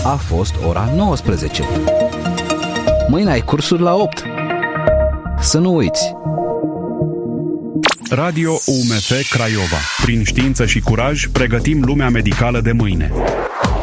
a fost ora 19. Mâine ai cursuri la 8. Să nu uiți! Radio UMF Craiova. Prin știință și curaj, pregătim lumea medicală de mâine.